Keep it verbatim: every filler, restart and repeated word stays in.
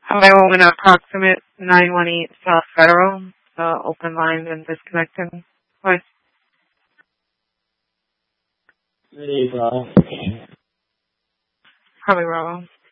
Hi, woman, approximate nine one eight South Federal, the open line and disconnecting. Voice. Hey, Bravo. Probably Bravo.